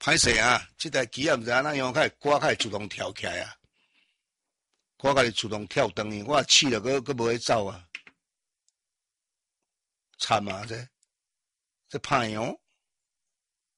歹势啊！这台机也毋知安怎样，歌开自动跳起来啊！歌家己自动跳转去，我试了，佫无去走啊！惨啊！这歹样。